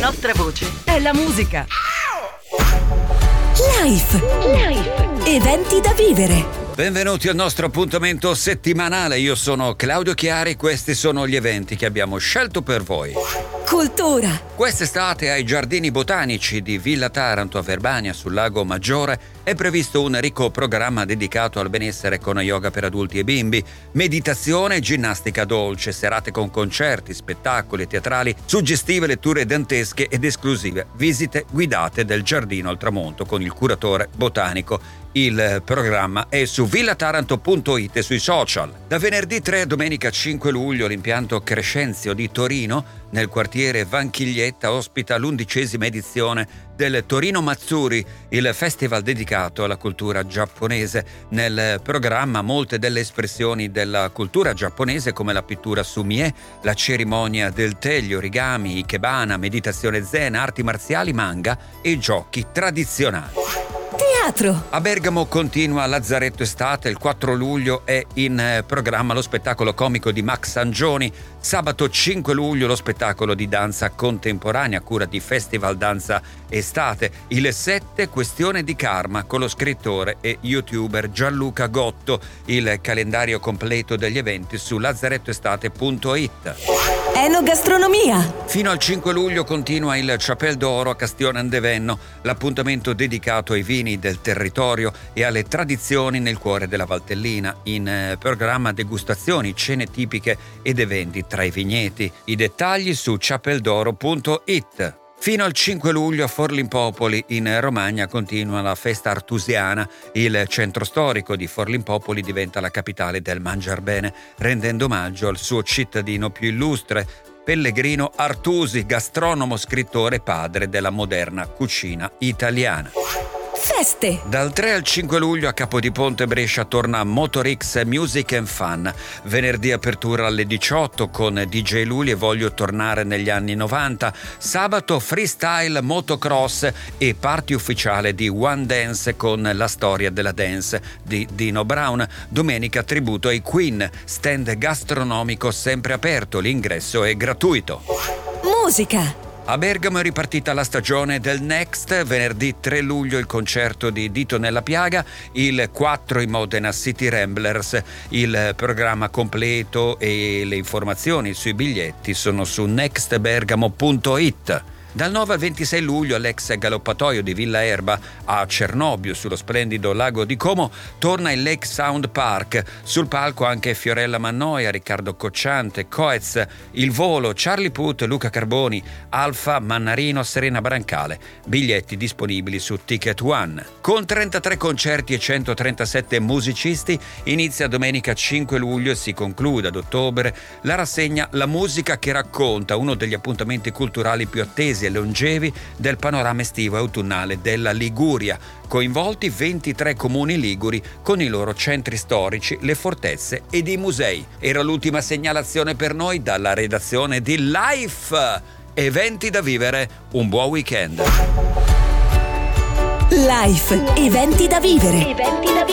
nostra voce è la musica. Life. Eventi da vivere. Benvenuti al nostro appuntamento settimanale. Io sono Claudio Chiari, questi sono gli eventi che abbiamo scelto per voi. Cultura. Quest'estate ai Giardini Botanici di Villa Taranto a Verbania sul Lago Maggiore è previsto un ricco programma dedicato al benessere con yoga per adulti e bimbi, meditazione e ginnastica dolce, serate con concerti, spettacoli teatrali, suggestive letture dantesche ed esclusive visite guidate del giardino al tramonto con il curatore botanico. Il programma è su villataranto.it e sui social. Da venerdì 3 a domenica 5 luglio l'impianto Crescenzio di Torino, nel quartiere Vanchiglietta, ospita l'11ª edizione del Torino Matsuri, il festival dedicato alla cultura giapponese. Nel programma molte delle espressioni della cultura giapponese come la pittura sumie, la cerimonia del tè, gli origami, ikebana, meditazione zen, arti marziali, manga e giochi tradizionali. Teatro. A Bergamo continua Lazzaretto Estate, il 4 luglio è in programma lo spettacolo comico di Max Sangioni, sabato 5 luglio lo spettacolo di danza contemporanea a cura di Festival Danza Estate, il 7 Questione di Karma con lo scrittore e youtuber Gianluca Gotto, il calendario completo degli eventi su lazzarettoestate.it. Enogastronomia. Fino al 5 luglio continua il Chapelle d'Oro a Castione Andevenno, l'appuntamento dedicato ai vini del territorio e alle tradizioni nel cuore della Valtellina. In programma degustazioni, cene tipiche ed eventi tra i vigneti. I dettagli su chappeldoro.it. Fino al 5 luglio a Forlimpopoli in Romagna continua la festa artusiana. Il centro storico di Forlimpopoli diventa la capitale del mangiar bene, rendendo omaggio al suo cittadino più illustre, Pellegrino Artusi, gastronomo, scrittore, padre della moderna cucina italiana. Feste. Dal 3 al 5 luglio a Capodiponte Brescia torna Motorix Music and Fun. Venerdì apertura alle 18 con DJ Luli e Voglio tornare negli anni 90. Sabato freestyle motocross e party ufficiale di One Dance con la storia della dance di Dino Brown. Domenica tributo ai Queen, stand gastronomico sempre aperto, l'ingresso è gratuito. Musica. A Bergamo è ripartita la stagione del Next, venerdì 3 luglio il concerto di Dito nella Piaga, il 4 i Modena City Ramblers. Il programma completo e le informazioni sui biglietti sono su nextbergamo.it. Dal 9 al 26 luglio all'ex galoppatoio di Villa Erba a Cernobbio sullo splendido lago di Como torna il Lake Sound Park. Sul palco anche Fiorella Mannoia, Riccardo Cocciante, Coez, Il Volo, Charlie Puth, Luca Carboni, Alfa, Mannarino, Serena Brancale. Biglietti disponibili su Ticket One. Con 33 concerti e 137 musicisti inizia domenica 5 luglio e si conclude ad ottobre la rassegna La Musica che racconta, uno degli appuntamenti culturali più attesi e longevi del panorama estivo e autunnale della Liguria. Coinvolti 23 comuni liguri con i loro centri storici, le fortezze ed i musei. Era l'ultima segnalazione per noi dalla redazione di Life. Eventi da vivere, un buon weekend. Life. Eventi da vivere.